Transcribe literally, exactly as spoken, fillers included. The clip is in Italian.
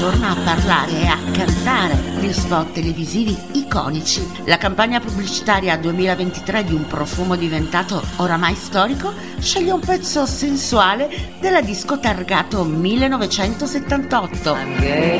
torna a parlare e a cantare gli spot televisivi iconici. La campagna pubblicitaria duemilaventitré di un profumo diventato oramai storico sceglie un pezzo sensuale della disco targato millenovecentosettantotto.